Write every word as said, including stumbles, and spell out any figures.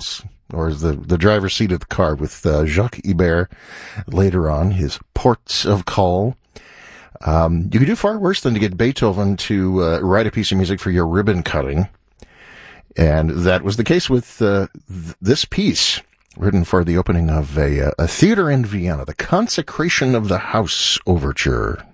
else, or the, the driver's seat of the car with uh, Jacques Ibert later on, his Ports of Call. Um, you could do far worse than to get Beethoven to uh, write a piece of music for your ribbon cutting. And that was the case with uh, th- this piece, written for the opening of a, a theater in Vienna, the Consecration of the House Overture.